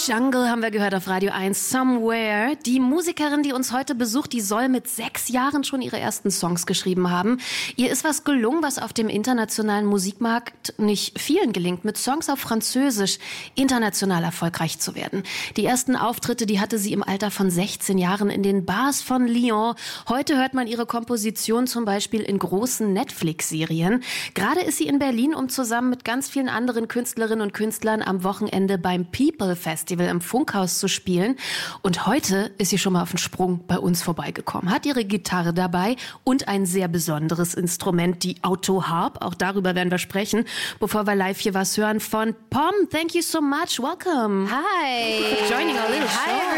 Jungle haben wir gehört auf Radio 1, Somewhere. Die Musikerin, die uns heute besucht, die soll mit 6 Jahren schon ihre ersten Songs geschrieben haben. Ihr ist was gelungen, was auf dem internationalen Musikmarkt nicht vielen gelingt, mit Songs auf Französisch international erfolgreich zu werden. Die ersten Auftritte, die hatte sie im Alter von 16 Jahren in den Bars von Lyon. Heute hört man ihre Komposition zum Beispiel in großen Netflix-Serien. Gerade ist sie in Berlin, um zusammen mit ganz vielen anderen Künstlerinnen und Künstlern am Wochenende beim People Festival im Funkhaus zu spielen. Und heute ist sie schon mal auf den Sprung bei uns vorbeigekommen. Hat ihre Gitarre dabei und ein sehr besonderes Instrument, die Autoharp. Auch darüber werden wir sprechen, bevor wir live hier was hören von Pom. Thank you so much. Welcome. Hi. Thank you for joining our little show. Hi,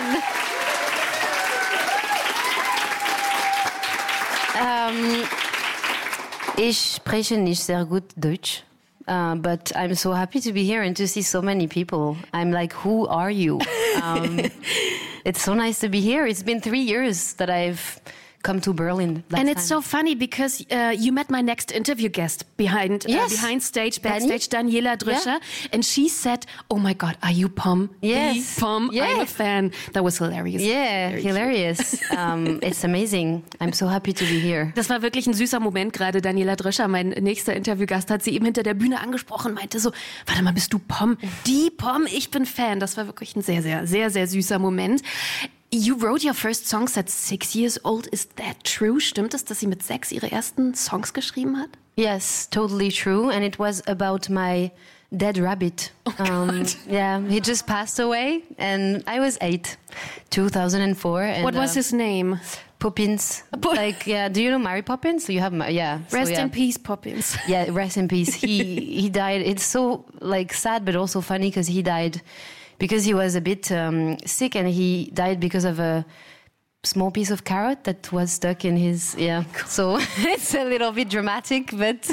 everyone. Ich spreche nicht sehr gut Deutsch. But I'm so happy to be here and to see so many people. I'm like, who are you? It's so nice to be here. It's been 3 years that I've come to Berlin. And it's so funny because you met my next interview guest behind stage, backstage, Daniela Dröscher. Yeah. And she said, oh my God, are you Pom? Yes. Pom, yeah. I'm a fan. That was hilarious. Yeah, Very hilarious. It's amazing. I'm so happy to be here. Das war wirklich ein süßer Moment gerade. Daniela Dröscher, mein nächster Interviewgast, hat sie eben hinter der Bühne angesprochen, meinte so, warte mal, bist du Pom? Die Pom, ich bin Fan. Das war wirklich ein sehr, sehr, sehr, sehr süßer Moment. You wrote your first songs at 6 years old. Is that true? Stimmt es, dass sie mit 6 ihre ersten Songs geschrieben hat? Yes, totally true. And it was about my dead rabbit. Oh God. Yeah, he just passed away and I was 8, 2004. And, what was his name? Poppins. Like, yeah, do you know Mary Poppins? You have, yeah. Rest in peace, Poppins. Yeah, rest in peace. He died. It's so like sad, but also funny because he died because he was a bit sick and he died because of a small piece of carrot that was stuck in his, yeah. So it's a little bit dramatic, but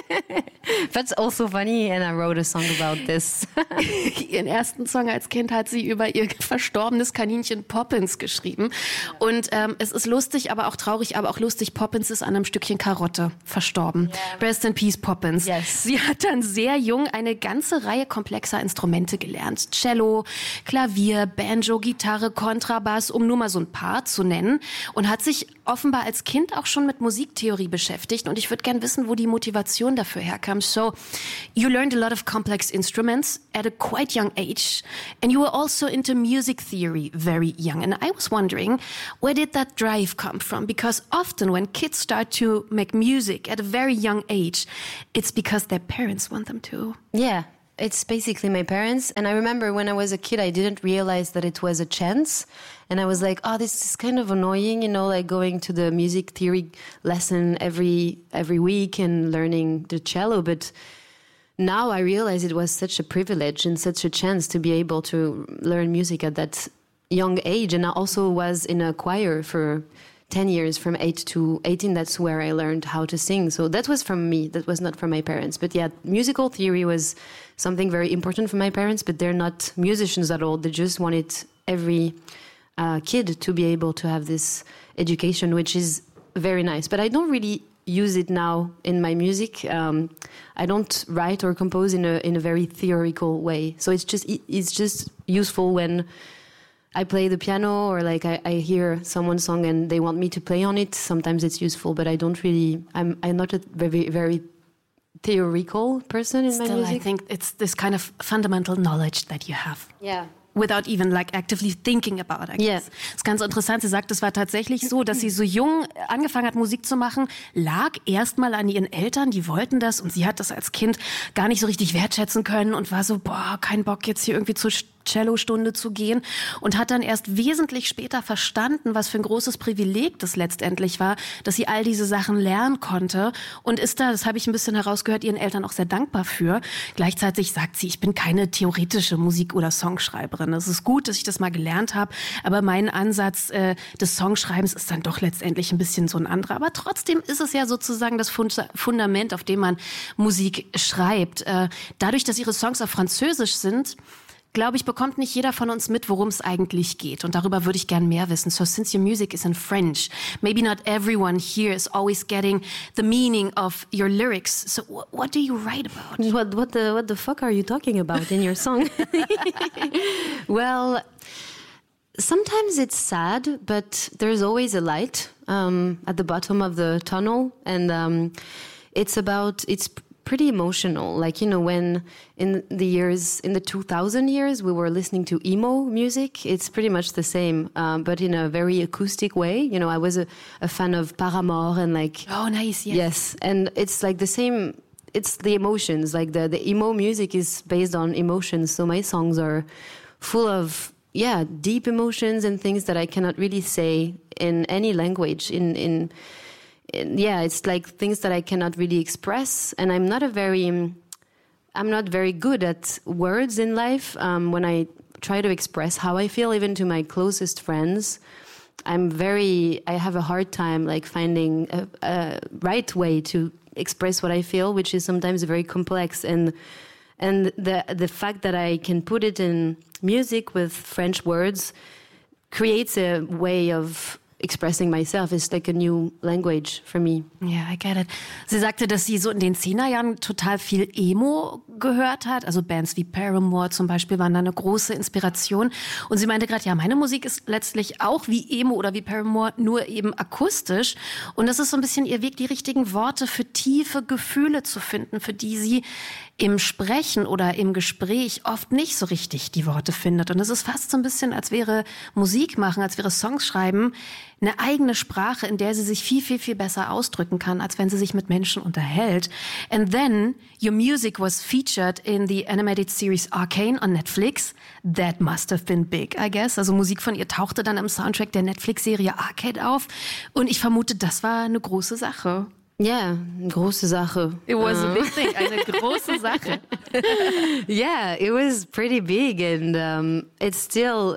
that's also funny. And I wrote a song about this. Ihren ersten Song als Kind hat sie über ihr verstorbenes Kaninchen Poppins geschrieben. Und es ist lustig, aber auch traurig, aber auch lustig. Poppins ist an einem Stückchen Karotte verstorben. Yeah. Rest in peace, Poppins. Yes. Sie hat dann sehr jung eine ganze Reihe komplexer Instrumente gelernt. Cello, Klavier, Banjo, Gitarre, Kontrabass, um nur mal so ein paar zu nennen. Und hat sich offenbar als Kind auch schon mit Musiktheorie beschäftigt. Und ich würde gern wissen, wo die Motivation dafür herkam. So, you learned a lot of complex instruments at a quite young age. And you were also into music theory very young. And I was wondering, where did that drive come from? Because often when kids start to make music at a very young age, it's because their parents want them to. Yeah. It's basically my parents. And I remember when I was a kid, I didn't realize that it was a chance. And I was like, oh, this is kind of annoying, you know, like going to the music theory lesson every week and learning the cello. But now I realize it was such a privilege and such a chance to be able to learn music at that young age. And I also was in a choir for 10 years, from 8 to 18, that's where I learned how to sing. So that was from me, that was not from my parents. But yeah, musical theory was something very important for my parents, but they're not musicians at all. They just wanted every kid to be able to have this education, which is very nice. But I don't really use it now in my music. I don't write or compose in a very theoretical way. So it's just useful when I play the piano or like I hear someone's song and they want me to play on it. Sometimes it's useful, but I don't really, I'm not a very, very theoretical person in my music. I think it's this kind of fundamental knowledge that you have. Yeah. Without even like actively thinking about it. Yeah. Das ist ganz interessant. Sie sagt, es war tatsächlich so, dass sie so jung angefangen hat, Musik zu machen, lag erstmal an ihren Eltern, die wollten das und sie hat das als Kind gar nicht so richtig wertschätzen können und war so, boah, kein Bock jetzt hier irgendwie zur Cellostunde zu gehen und hat dann erst wesentlich später verstanden, was für ein großes Privileg das letztendlich war, dass sie all diese Sachen lernen konnte und ist da, das habe ich ein bisschen herausgehört, ihren Eltern auch sehr dankbar für. Gleichzeitig sagt sie, ich bin keine theoretische Musik- oder Songschreiberin. Es ist gut, dass ich das mal gelernt habe, aber mein Ansatz des Songschreibens ist dann doch letztendlich ein bisschen so ein anderer. Aber trotzdem ist es ja sozusagen das Fundament, auf dem man Musik schreibt. Dadurch, dass ihre Songs auf Französisch sind, glaube ich, bekommt nicht jeder von uns mit, worum es eigentlich geht. Und darüber würde ich gern mehr wissen. So since your music is in French, maybe not everyone here is always getting the meaning of your lyrics. So what do you write about? What the fuck are you talking about in your song? Well, sometimes it's sad, but there's always a light at the bottom of the tunnel. And it's pretty emotional. Like, you know, when in the 2000 years, we were listening to emo music, it's pretty much the same, but in a very acoustic way. You know, I was a fan of Paramore and like... Oh, nice, yes. Yes, and it's like the same, it's the emotions. Like the emo music is based on emotions, so my songs are full of, deep emotions and things that I cannot really say in any language, it's like things that I cannot really express, and I'm not very good at words in life. When I try to express how I feel, even to my closest friends, I have a hard time like finding a right way to express what I feel, which is sometimes very complex. And the fact that I can put it in music with French words creates a way of expressing myself. Is like a new language for me. Yeah, I get it. Sie sagte, dass sie so in den 10er Jahren total viel Emo gehört hat. Also Bands wie Paramore zum Beispiel waren da eine große Inspiration. Und sie meinte gerade, ja, meine Musik ist letztlich auch wie Emo oder wie Paramore, nur eben akustisch. Und das ist so ein bisschen ihr Weg, die richtigen Worte für tiefe Gefühle zu finden, für die sie im Sprechen oder im Gespräch oft nicht so richtig die Worte findet. Und es ist fast so ein bisschen, als wäre Musik machen, als wäre Songs schreiben, eine eigene Sprache, in der sie sich viel, viel, viel besser ausdrücken kann, als wenn sie sich mit Menschen unterhält. And then your music was featured in the animated series Arcane on Netflix. That must have been big, I guess. Also Musik von ihr tauchte dann im Soundtrack der Netflix-Serie Arcade auf. Und ich vermute, das war eine große Sache. Yeah, große Sache. It was a big thing, eine große Sache. Yeah, it was pretty big, and it still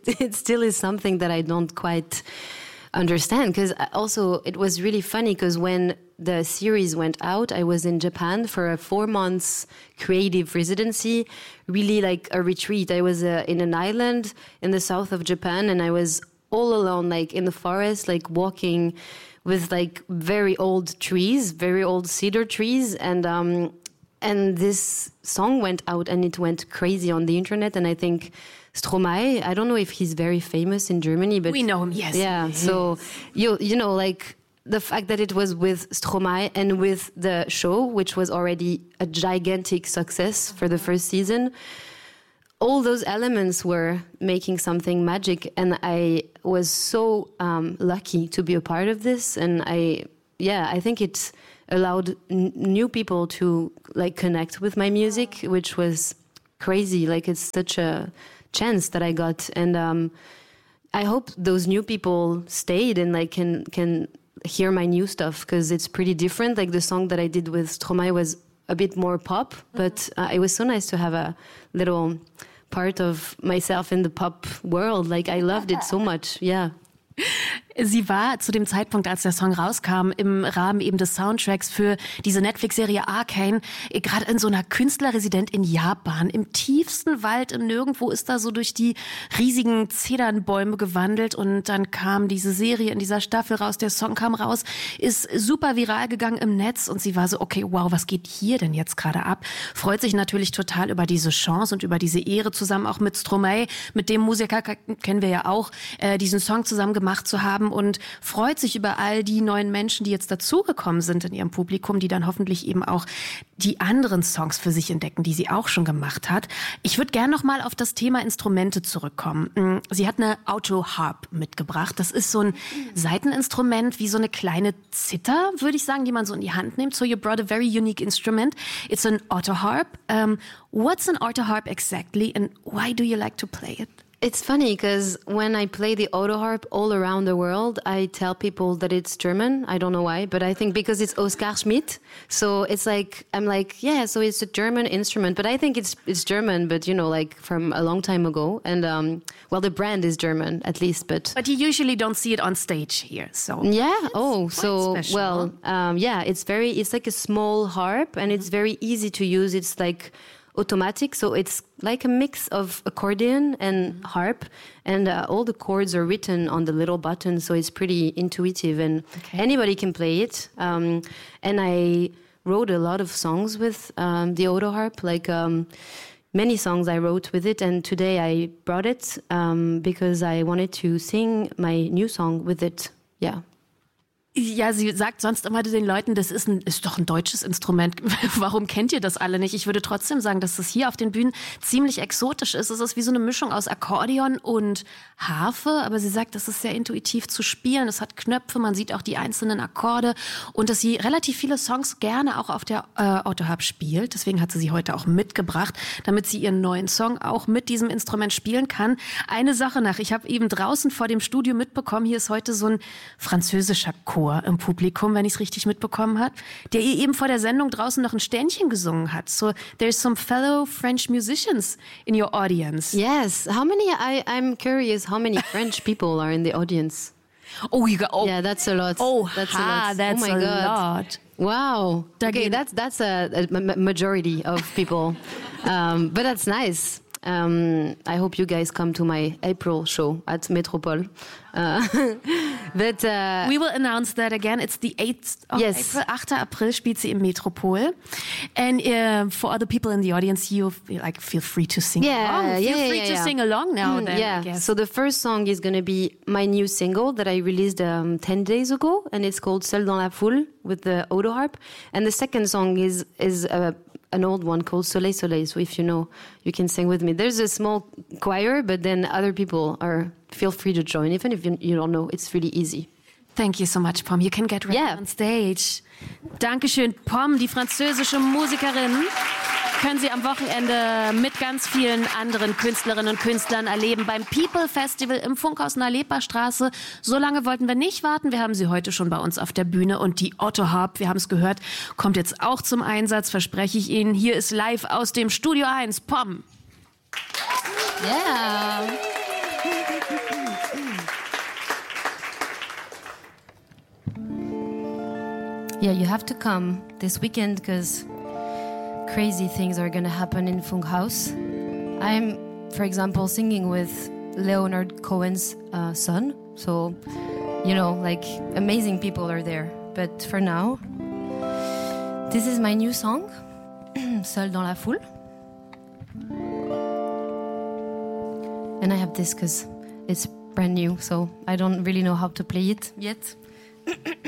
is something that I don't quite understand. Because also it was really funny because when the series went out, I was in Japan for a 4 months creative residency, really like a retreat. I was in an island in the south of Japan, and I was all alone, like in the forest, like walking with like very old trees, very old cedar trees, and this song went out and it went crazy on the internet. And I think Stromae, I don't know if he's very famous in Germany, but we know him, yes. Yeah, so you know, like the fact that it was with Stromae and with the show, which was already a gigantic success for the first season, all those elements were making something magic, and I was so lucky to be a part of this. And I think it allowed new people to like connect with my music, which was crazy. Like it's such a chance that I got, and I hope those new people stayed and like can hear my new stuff, because it's pretty different. Like the song that I did with Stromae was a bit more pop, but it was so nice to have a little part of myself in the pop world. Like I loved it so much. Yeah. Sie war zu dem Zeitpunkt, als der Song rauskam, im Rahmen eben des Soundtracks für diese Netflix-Serie Arcane, gerade in so einer Künstlerresidenz in Japan, im tiefsten Wald, im Nirgendwo, ist da so durch die riesigen Zedernbäume gewandelt, und dann kam diese Serie in dieser Staffel raus, der Song kam raus, ist super viral gegangen im Netz, und sie war so, okay, wow, was geht hier denn jetzt gerade ab? Freut sich natürlich total über diese Chance und über diese Ehre, zusammen auch mit Stromae, mit dem Musiker kennen wir ja auch, diesen Song zusammen gemacht zu haben, und freut sich über all die neuen Menschen, die jetzt dazugekommen sind in ihrem Publikum, die dann hoffentlich eben auch die anderen Songs für sich entdecken, die sie auch schon gemacht hat. Ich würde gerne noch mal auf das Thema Instrumente zurückkommen. Sie hat eine Autoharp mitgebracht. Das ist so ein Saiteninstrument, wie so eine kleine Zither, würde ich sagen, die man so in die Hand nimmt. So you brought a very unique instrument. It's an autoharp. What's an autoharp exactly, and why do you like to play it? It's funny because when I play the autoharp all around the world, I tell people that it's German. I don't know why, but I think because it's Oskar Schmidt. So it's like, I'm like, yeah, so it's a German instrument. But I think it's German, but, you know, like from a long time ago. And, well, the brand is German, at least, but... But you usually don't see it on stage here, so... Yeah, yeah, it's like a small harp, and it's very easy to use. It's like automatic, so it's like a mix of accordion and harp, and all the chords are written on the little button, so it's pretty intuitive, and anybody can play it. And I wrote a lot of songs with the auto harp, like many songs I wrote with it, and today I brought it because I wanted to sing my new song with it. Yeah. Ja, sie sagt sonst immer den Leuten, das ist doch ein deutsches Instrument. Warum kennt ihr das alle nicht? Ich würde trotzdem sagen, dass das hier auf den Bühnen ziemlich exotisch ist. Es ist wie so eine Mischung aus Akkordeon und Harfe, aber sie sagt, das ist sehr intuitiv zu spielen. Es hat Knöpfe, man sieht auch die einzelnen Akkorde und dass sie relativ viele Songs gerne auch auf der Autoharp spielt. Deswegen hat sie heute auch mitgebracht, damit sie ihren neuen Song auch mit diesem Instrument spielen kann. Eine Sache nach, ich habe eben draußen vor dem Studio mitbekommen, hier ist heute so ein französischer Chor im Publikum, wenn ich es richtig mitbekommen habe, der ihr eben vor der Sendung draußen noch ein Ständchen gesungen hat. So, there's some fellow French musicians in your audience. Yes. I'm curious how many French people are in the audience. Yeah, that's a lot. That's a lot. Wow. Okay, that's a majority of people. But that's nice. I hope you guys come to my April show at Métropole. But we will announce that again. It's the 8th of April. 8. April spielt sie im Metropol. And for other people in the audience, you feel free to sing along. Feel free to sing along now. Then, I guess. So the first song is going to be my new single that I released 10 days ago, and it's called Seul dans la foule with the auto harp. And the second song is an old one called Soleil Soleil. So if you know, you can sing with me. There's a small choir, but then other people feel free to join. Even if you don't know, it's really easy. Thank you so much, Pom. You can get ready on stage. Dankeschön, Pom, die französische Musikerin. Können Sie am Wochenende mit ganz vielen anderen Künstlerinnen und Künstlern erleben beim People Festival im Funkhaus in der Leperstraße. So lange wollten wir nicht warten. Wir haben sie heute schon bei uns auf der Bühne und die Otto Harp, wir haben es gehört, kommt jetzt auch zum Einsatz, verspreche ich Ihnen. Hier ist live aus dem Studio 1, Pom. Yeah. Yeah, you have to come this weekend because crazy things are going to happen in Funkhaus. I'm, for example, singing with Leonard Cohen's son. So, amazing people are there. But for now, this is my new song, Seul dans la foule. And I have this because it's brand new, so I don't really know how to play it yet.